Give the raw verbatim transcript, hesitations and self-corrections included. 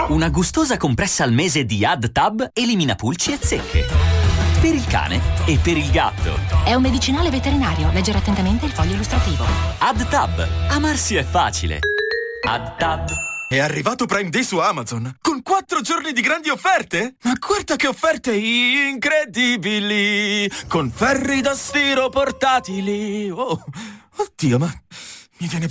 Una gustosa compressa al mese di AddTab elimina pulci e zecche. Per il cane e per il gatto. È un medicinale veterinario. Leggere attentamente il foglio illustrativo. AddTab. Amarsi è facile. AddTab. È arrivato Prime Day su Amazon, con quattro giorni di grandi offerte? Ma guarda che offerte incredibili! Con ferri da stiro portatili! Oh, oddio, ma mi viene